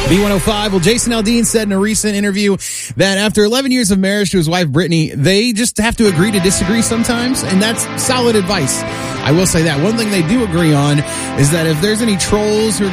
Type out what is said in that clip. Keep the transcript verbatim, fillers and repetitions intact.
B one oh five. Well, Jason Aldean said in a recent interview that after eleven years of marriage to his wife, Brittany, they just have to agree to disagree sometimes, and that's solid advice. I will say that. One thing they do agree on is that if there's any trolls who are